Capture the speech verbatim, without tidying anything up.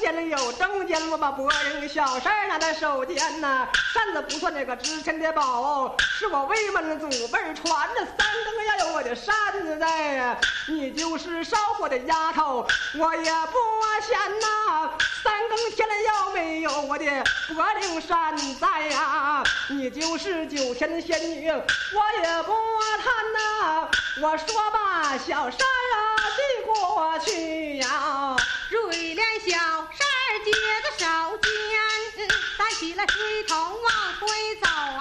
间里有中间，我把伯人小事拿在手间呐。扇子不算那个值钱的宝，是我魏门祖辈传的三更要有我的扇子在呀。你就是烧火的丫头，我也不嫌呐。三更天了要没有我的柏林山在呀，你就是九天的仙女，我也不贪呐。我说吧，小山啊，递过去呀。 瑞莲小山接着手间，担起了水桶往回走。